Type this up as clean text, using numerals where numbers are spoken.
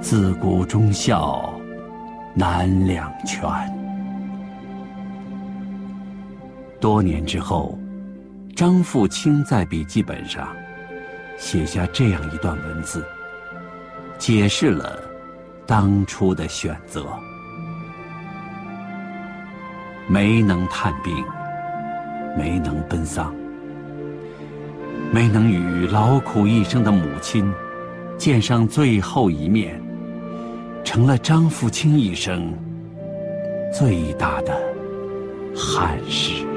自古忠孝难两全。多年之后，张富清在笔记本上写下这样一段文字，解释了当初的选择。没能探病，没能奔丧，没能与劳苦一生的母亲见上最后一面，成了张富清一生最大的憾事。